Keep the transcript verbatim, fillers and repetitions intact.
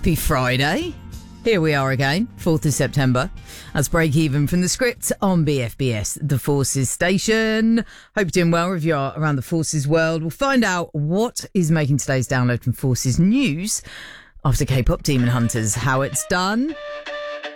Happy Friday. Here we are again, fourth of September. That's Break Even from the Script on B F B S, the Forces station. Hope you're doing well if you're around the Forces world. We'll find out what is making today's download from Forces News after K-pop Demon Hunters, how it's done,